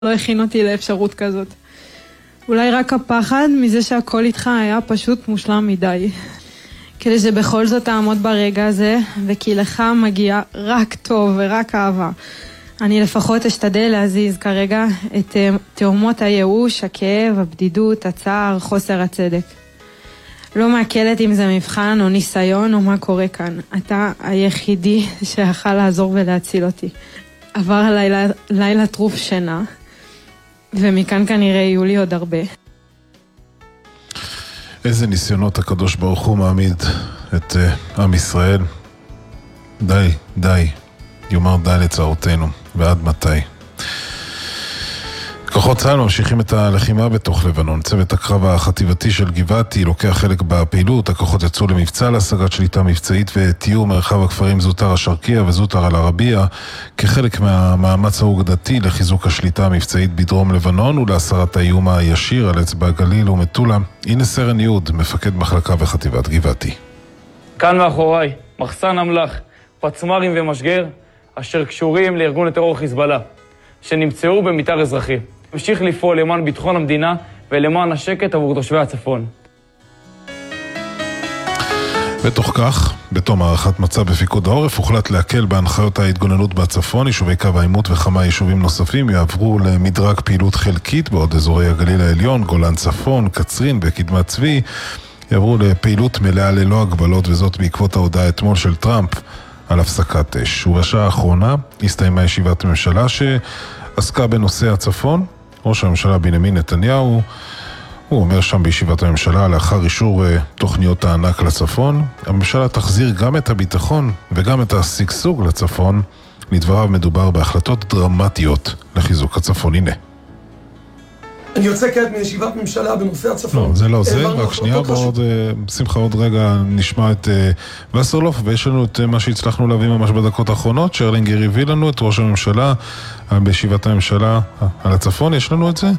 לא הכין אותי לאפשרות כזאת. אולי רק הפחד מזה שהכל איתך היה פשוט מושלם מדי. כדי שבכל זאת תעמוד ברגע הזה, וכי לך מגיע רק טוב ורק אהבה. אני לפחות אשתדל להזיז כרגע את תאומות הייאוש, הכאב, הבדידות, הצער, חוסר הצדק. לא מעכלת אם זה מבחן או ניסיון או מה קורה כאן. אתה היחידי שיכל לעזור ולהציל אותי. עבר לילה טרוף שינה, ומכאן כנראה יהיו לי עוד הרבה. איזה ניסיונות הקדוש ברוך הוא מעמיד את עם ישראל. די, יאמר די לצערותינו, ועד מתי. כוחות צה"ל ממשיכים את הלחימה בתוך לבנון. צוות הקרב החטיבתי של גבעתי לוקח חלק בפעילות. הכוחות יצאו למבצע להשגת שליטה מבצעית ותיאור מרחב הכפרים זוטר השרקיה וזוטר אל-ערבייה כחלק מהמאמץ האוגדתי לחיזוק השליטה המבצעית בדרום לבנון ולהסרת האיום הישיר על אצבע הגליל ומטולה. הנה סרן יהוד, מפקד מחלקה וחטיבת גבעתי. כאן מאחוריי, מחסן אמל"ח, פצמ"רים ומשגר, אשר קשורים לארגון הטרור חיזבאללה, שנמצאו במתאר אזרחי. המשיך לפעול למען ביטחון המדינה ולמען השקט עבור תושבי הצפון. בתוך כך, בתום הערכת מצב בפיקוד העורף, הוחלט להקל בהנחיות ההתגוננות בצפון. יישובי קו העימות וכמה יישובים נוספים יעברו למדרג פעילות חלקית, בעוד אזורי הגליל העליון, גולן צפון, קצרין וקדמת צבי יעברו לפעילות מלאה ללא הגבלות, וזאת בעקבות ההודעה אתמול של טראמפ על הפסקת אש. ובשעה האחרונה הסתיימה ישיבת ממשלה שעסקה בנושא הצפון. ראש הממשלה בנימין נתניהו, הוא אומר שם בישיבת הממשלה, לאחר אישור תוכניות הענק לצפון, הממשלה תחזיר גם את הביטחון וגם את השגשוג לצפון. לדבריו מדובר בהחלטות דרמטיות לחיזוק הצפון. הנה. אני יוצא כעת מישיבת ממשלה בנושא הצפון. לא, זה לא זה, רק שנייה, בעוד שמחה עוד רגע נשמע את וסרלוף, ויש לנו את מה שהצלחנו להביא ממש בדקות האחרונות. שרלינגר הביא לנו את ראש הממשלה בישיבת הממשלה על הצפון. יש לנו את זה?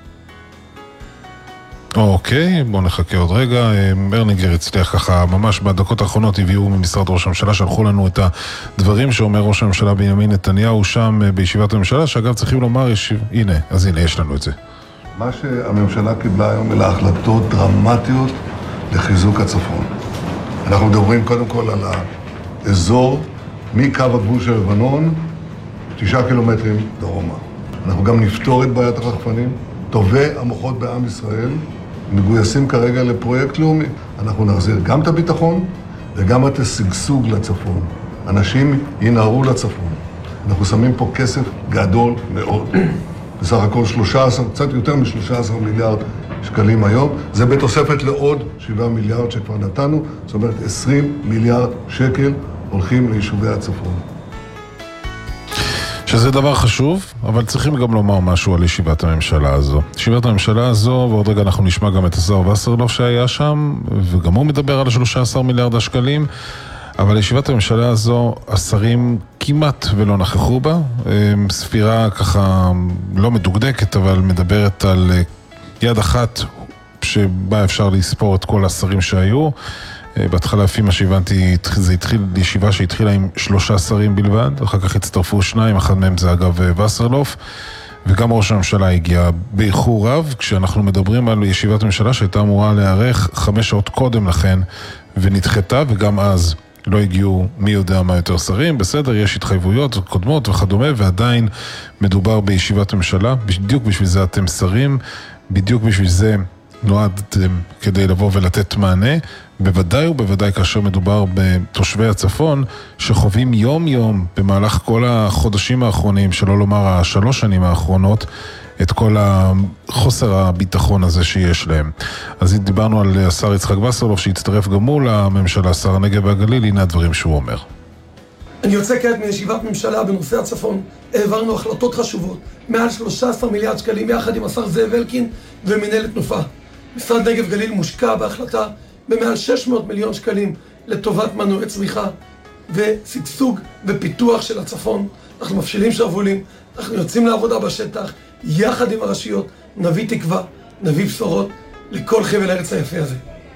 אוקיי, בואו נחכה עוד רגע. ארלינגר הצליח ככה, ממש בדקות האחרונות הביאו ממשרד ראש הממשלה, שלחו לנו את הדברים שאומר ראש הממשלה בנימין נתניהו שם בישיבת הממשלה, שאגב צריכים לומר, הנה, אז הנה, יש לנו את זה. מה שהממשלה קיבלה היום אלה החלטות דרמטיות לחיזוק הצפון. אנחנו מדברים קודם כל על האזור מקו הגבול של לבנון, 9 קילומטרים דרומה. אנחנו גם נפתור את בעיית הרחפנים. טובי המוחות בעם ישראל מגויסים כרגע לפרויקט לאומי. אנחנו נחזיר גם את הביטחון וגם את השגשוג לצפון. אנשים ינערו לצפון. אנחנו שמים פה כסף גדול מאוד. בסך הכל 13, קצת יותר מ-13 מיליארד שקלים היום. זה בתוספת לעוד 7 מיליארד שכבר נתנו. זאת אומרת, 20 מיליארד שקל הולכים ליישובי הצפון. שזה דבר חשוב, אבל צריכים גם לומר משהו על ישיבת הממשלה הזו. ישיבת הממשלה הזו, ועוד רגע אנחנו נשמע גם את השר וסרלוף שהיה שם, וגם הוא מדבר על 13 מיליארד השקלים. אבל ישיבת הממשלה הזו, השרים כמעט ולא נכחו בה. ספירה ככה לא מדוקדקת, אבל מדברת על יד אחת שבה אפשר לספור את כל השרים שהיו. בהתחלה, לפי מה שהבנתי, זה התחיל ישיבה שהתחילה עם 3 שרים בלבד, אחר כך הצטרפו 2, אחד מהם זה אגב וסרלוף, וגם ראש הממשלה הגיע באיחור רב, כשאנחנו מדברים על ישיבת הממשלה שהייתה אמורה להיערך 5 שעות קודם לכן, ונדחתה, וגם אז לא הגיעו מי יודע מה יותר שרים. בסדר, יש התחייבויות קודמות וכדומה, ועדיין מדובר בישיבת הממשלה. בדיוק בשביל זה אתם שרים, בדיוק בשביל זה נועדתם כדי לבוא ולתת מענה. בוודאי ובוודאי כאשר מדובר בתושבי הצפון שחווים יום יום במהלך כל החודשים האחרונים, שלא לומר 3 שנים האחרונות, את כל החוסר הביטחון הזה שיש להם. אז דיברנו על השר יצחק וסרלוף שהצטרף גם מול הממשלה, שר הנגב והגליל. הנה הדברים שהוא אומר. אני יוצא כעת מישיבת ממשלה בנושא הצפון. העברנו החלטות חשובות, מעל 13 מיליארד שקלים יחד עם השר זאב אלקין ומנהלת תנופה. משרד נגב גליל מושקע בהחלטה במעל 600 מיליון שקלים לטובת מנועי צמיחה ושגשוג ופיתוח של הצפון. אנחנו מפשילים שרוולים, אנחנו יוצאים לעבודה בשטח, יחד עם הרשויות, נביא תקווה, נביא בשורות לכל חבל הארץ היפה הזה.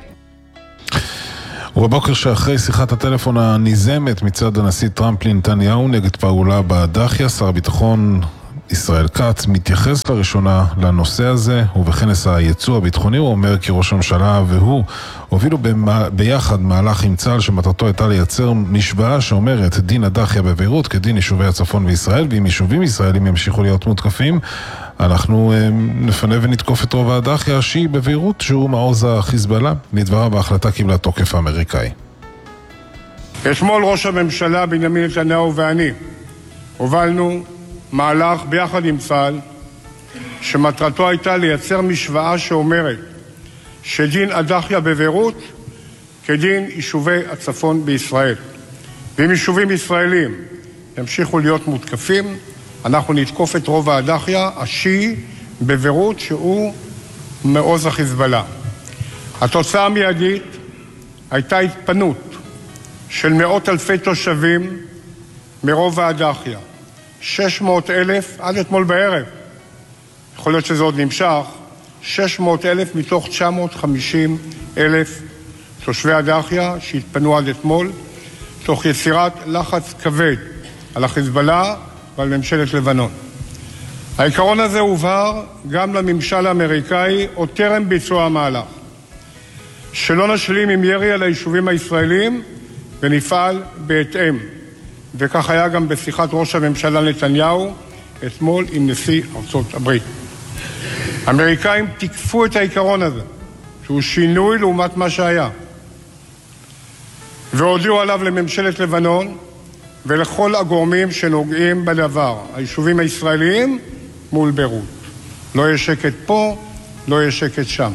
ובבוקר שאחרי שיחת הטלפון הניזמת מצד הנשיא טראמפ לנתניהו נגד פעולה בדחיה, שר הביטחון ישראל כץ מתייחס לראשונה לנושא הזה, ובכנס היצוא הביטחוני הוא אומר כי ראש הממשלה והוא הובילו ביחד מהלך עם צה"ל שמטרתו הייתה לייצר משוואה שאומרת דין הדחיה בביירות כדין יישובי הצפון וישראל, ואם יישובים ישראלים ימשיכו להיות מותקפים אנחנו נפנה ונתקוף את רוב הדחיה שהיא בביירות שהוא מעוז החיזבאללה. לדבריו ההחלטה קיבלה תוקף האמריקאי. אתמול ראש הממשלה בנימין נתניהו ואני הובלנו מהלך ביחד עם צה"ל שמטרתו הייתה לייצר משוואה שאומרת שדין הדחיה בביירות כדין יישובי הצפון בישראל, ואם יישובים ישראלים ימשיכו להיות מותקפים אנחנו נתקוף את רוב הדחיה השיעי בביירות שהוא מעוז החיזבאללה. התוצאה המיידית הייתה התפנות של מאות אלפי תושבים מרוב הדחיה, 600,000 עד אתמול בערב, יכול להיות שזה עוד נמשך, 600,000 מתוך 950,000 תושבי הדחיה שהתפנו עד אתמול, תוך יצירת לחץ כבד על החיזבאללה ועל ממשלת לבנון. העיקרון הזה הובהר גם לממשל האמריקאי עוד טרם ביצוע המהלך, שלא נשלים עם ירי על היישובים הישראלים ונפעל בהתאם, וכך היה גם בשיחת ראש הממשלה נתניהו אתמול עם נשיא ארצות הברית. האמריקאים תקפו את העיקרון הזה, שהוא שינוי לעומת מה שהיה, והודיעו עליו לממשלת לבנון ולכל הגורמים שנוגעים בדבר, היישובים הישראליים מול ביירות. לא יהיה שקט פה, לא יהיה שקט שם.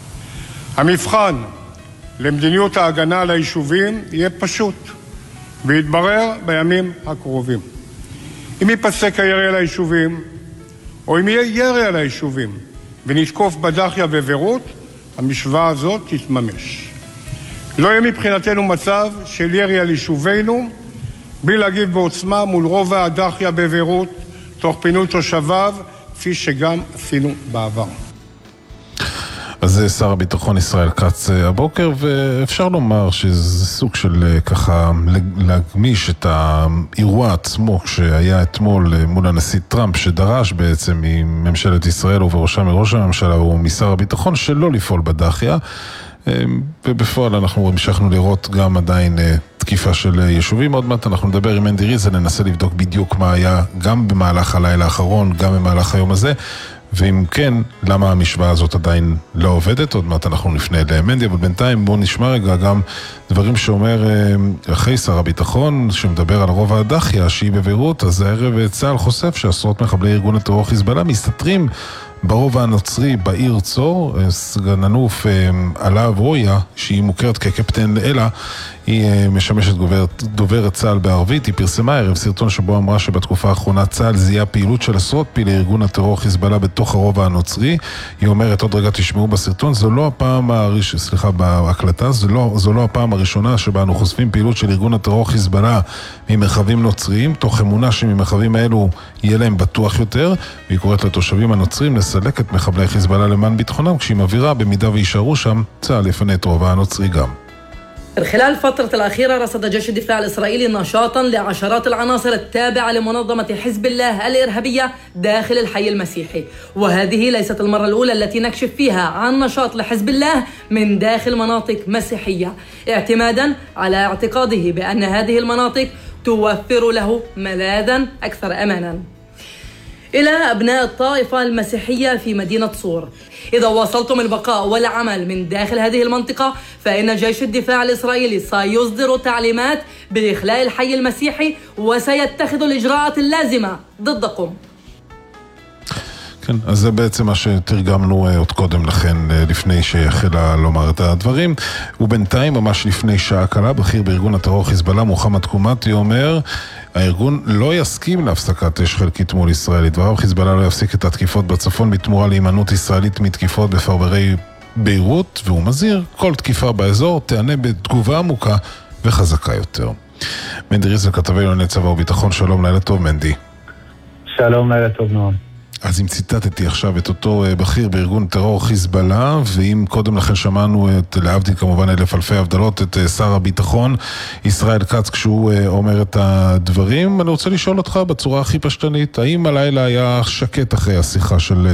המבחן למדיניות ההגנה על היישובים יהיה פשוט, ויתברר בימים הקרובים. אם ייפסק הירי על היישובים, או אם יהיה ירי על היישובים, ונתקוף בדחיה בביירות, המשוואה הזאת תתממש. לא יהיה מבחינתנו מצב של ירי על יישובינו, בלי להגיב בעוצמה מול רובע הדחיה בביירות, תוך פינוי תושביו, כפי שגם עשינו בעבר. אז זה שר הביטחון ישראל כץ הבוקר, ואפשר לומר שזה סוג של ככה להגמיש את האירוע עצמו שהיה אתמול מול הנשיא טראמפ, שדרש בעצם מממשלת ישראל ובראשם מראש הממשלה ומשר הביטחון שלא לפעול בדחיה, ובפועל אנחנו המשכנו לראות גם עדיין תקיפה של יישובים. עוד מעט אנחנו נדבר עם מנדי ריזל, ננסה לבדוק בדיוק מה היה גם במהלך הלילה האחרון, גם במהלך היום הזה, ואם כן, למה המשוואה הזאת עדיין לא עובדת. עוד מעט אנחנו נפנה למנדי, אבל בינתיים בואו נשמע רגע גם דברים שאומר אחרי שר הביטחון, שמדבר על רוב הדחיה שהיא בביירות. אז הערב צה"ל חושף שעשרות מחבלי ארגון הטרור חיזבאללה מסתתרים ברובע הנוצרי בעיר צור. סגן אלוף עלה רויה, שהיא מוכרת כקפטן אלה, היא משמשת דוברת צה"ל בערבית. היא פרסמה ערב סרטון שבו אמרה שבתקופה האחרונה צה"ל זיהה פעילות של עשרות פעילי ארגון הטרור חיזבאללה בתוך הרובע הנוצרי. היא אומרת, עוד רגע תשמעו בסרטון, זו לא הפעם בהקלטה, זו לא הפעם הראשונה שבה אנו חושפים פעילות של ארגון הטרור חיזבאללה ממרחבים נוצריים, תוך אמונה שממרחבים האלו יהיה להם בטוח יותר. והיא קוראת לתושבים הנוצרים לסלק את מחבלי חיזבאללה למען ביטחונם, כשהיא מבהירה במידה וישארו שם, צה"ל יפנה את רובע הנוצרי גם. خلال الفترة الأخيرة رصد جيش الدفاع الإسرائيلي نشاطاً لعشرات العناصر التابعة لمنظمة حزب الله الإرهابية داخل الحي المسيحي، وهذه ليست المرة الأولى التي نكشف فيها عن نشاط لحزب الله من داخل مناطق مسيحية، اعتماداً على اعتقاده بأن هذه المناطق توفر له ملاذاً أكثر أماناً. إلى أبناء الطائفة المسيحية في مدينة صور، إذا واصلتم البقاء والعمل من داخل هذه المنطقة فإن جيش الدفاع الإسرائيلي سيصدر تعليمات بإخلاء الحي المسيحي وسيتخذ الإجراءات اللازمة ضدكم. כן, אז זה בעצם מה שתרגמנו עוד קודם לכן, לפני שהחלה לומר את הדברים. ובינתיים, ממש לפני שעה קלה, בכיר בארגון הטרור חיזבאללה, מוחמד קומתי, אומר, הארגון לא יסכים להפסקת אש חלקית מול ישראל. לדבריו, חיזבאללה לא יפסיק את התקיפות בצפון בתמורה להימנעות ישראלית מתקיפות בפרברי ביירות, והוא מזהיר, כל תקיפה באזור תענה בתגובה עמוקה וחזקה יותר. מנדי ריזל, כתבי לענייני צבא וביטחון, שלום, לילה טוב מנדי. שלום, לילה טוב נועם. אז אם ציטטתי עכשיו את אותו בכיר בארגון טרור חיזבאללה, ואם קודם לכן שמענו את, להבדיל כמובן אלף אלפי הבדלות, את שר הביטחון ישראל כץ כשהוא אומר את הדברים, אני רוצה לשאול אותך בצורה הכי פשטנית, האם הלילה היה שקט אחרי השיחה של